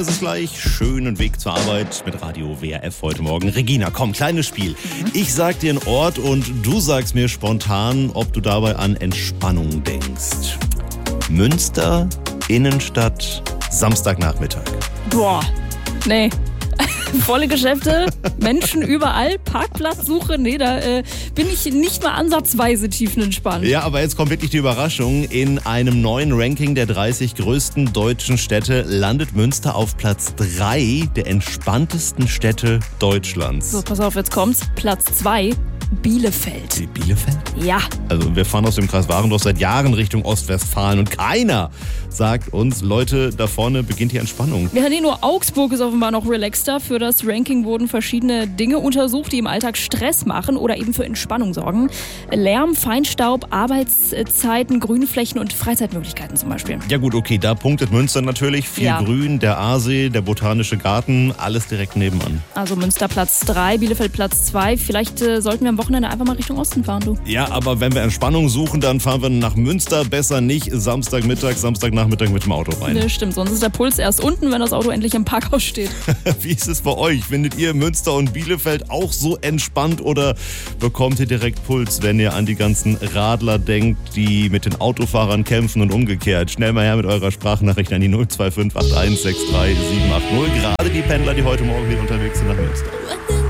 Es ist gleich schönen Weg zur Arbeit mit Radio WRF heute Morgen. Regina, komm, kleines Spiel. Ich sag dir einen Ort und du sagst mir spontan, ob du dabei an Entspannung denkst. Münster, Innenstadt, Samstagnachmittag. Boah, nee. Volle Geschäfte, Menschen überall, Parkplatzsuche, nee, da bin ich nicht mal ansatzweise tiefenentspannt. Ja, aber jetzt kommt wirklich die Überraschung. In einem neuen Ranking der 30 größten deutschen Städte landet Münster auf Platz 3 der entspanntesten Städte Deutschlands. So, pass auf, jetzt kommt's. Platz 2, Bielefeld. Wie, Bielefeld? Ja. Also wir fahren aus dem Kreis Warendorf seit Jahren Richtung Ostwestfalen und keiner sagt uns, Leute, da vorne beginnt die Entspannung. Ja, nee, nur Augsburg ist offenbar noch relaxter. Für das Ranking wurden verschiedene Dinge untersucht, die im Alltag Stress machen oder eben für Entspannung sorgen. Lärm, Feinstaub, Arbeitszeiten, Grünflächen und Freizeitmöglichkeiten zum Beispiel. Ja gut, okay, da punktet Münster natürlich. Viel Grün, der Aasee, der Botanische Garten, alles direkt nebenan. Also Münster Platz 3, Bielefeld Platz 2. Vielleicht sollten wir am Wochenende einfach mal Richtung Osten fahren, du. Ja, aber wenn wir Entspannung suchen, dann fahren wir nach Münster. Besser nicht Samstagmittag, Samstagnachmittag mit dem Auto rein. Ne, stimmt, sonst ist der Puls erst unten, wenn das Auto endlich im Parkhaus steht. Wie ist es bei euch? Findet ihr Münster und Bielefeld auch so entspannt oder bekommt ihr direkt Puls, wenn ihr an die ganzen Radler denkt, die mit den Autofahrern kämpfen und umgekehrt? Schnell mal her mit eurer Sprachnachricht an die 025 81 63 780. Gerade die Pendler, die heute Morgen wieder unterwegs sind nach Münster.